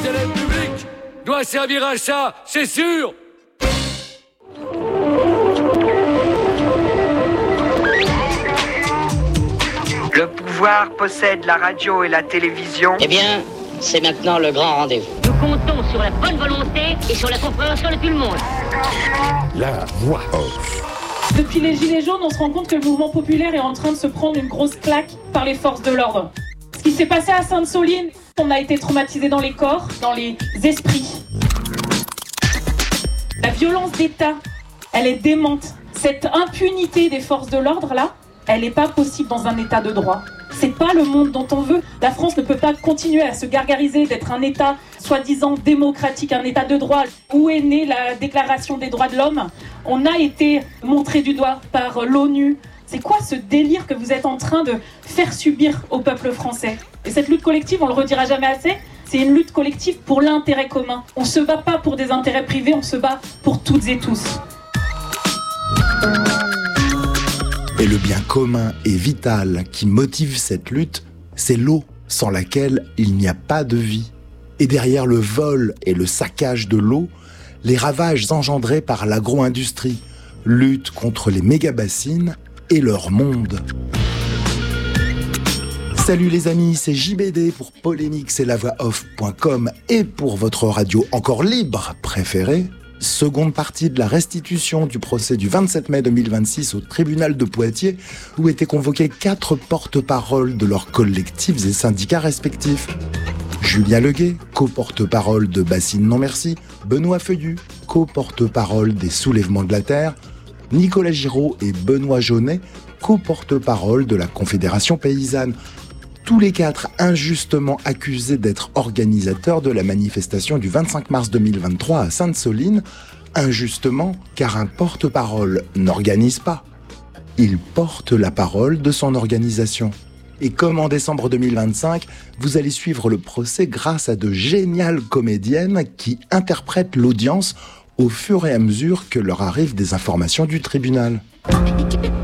intérêt public doit servir à ça, c'est sûr. Le pouvoir possède la radio et la télévision. Eh bien, c'est maintenant le grand rendez-vous. Nous comptons sur la bonne volonté et sur la compréhension de tout le monde. La voix off. Depuis les Gilets jaunes, on se rend compte que le mouvement populaire est en train de se prendre une grosse claque par les forces de l'ordre. Ce qui s'est passé à Sainte-Soline, on a été traumatisé dans les corps, dans les esprits. La violence d'État, elle est démente. Cette impunité des forces de l'ordre, là, elle n'est pas possible dans un État de droit. C'est pas le monde dont on veut. La France ne peut pas continuer à se gargariser d'être un État soi-disant démocratique, un État de droit. Où est née la Déclaration des droits de l'homme ? On a été montré du doigt par l'ONU. C'est quoi ce délire que vous êtes en train de faire subir au peuple français ? Et cette lutte collective, on le redira jamais assez, c'est une lutte collective pour l'intérêt commun. On se bat pas pour des intérêts privés, on se bat pour toutes et tous. Et le bien commun et vital qui motive cette lutte, c'est l'eau, sans laquelle il n'y a pas de vie. Et derrière le vol et le saccage de l'eau, les ravages engendrés par l'agro-industrie, lutte contre les méga-bassines et leur monde. Salut les amis, c'est JBD pour Polémique, c'est lavoixoff.com et pour votre radio encore libre préférée. Seconde partie de la restitution du procès du 27 mai 2026 au tribunal de Poitiers, où étaient convoqués 4 porte-paroles de leurs collectifs et syndicats respectifs. Julien Leguet, co-porte-parole de Bassine Non Merci, Benoît Feuillu, co-porte-parole des Soulèvements de la Terre, Nicolas Giraud et Benoît Jaunet, co-porte-parole de la Confédération Paysanne. Tous les 4 injustement accusés d'être organisateurs de la manifestation du 25 mars 2023 à Sainte-Soline, injustement car un porte-parole n'organise pas. Il porte la parole de son organisation. Et comme en décembre 2025, vous allez suivre le procès grâce à de géniales comédiennes qui interprètent l'audience au fur et à mesure que leur arrivent des informations du tribunal.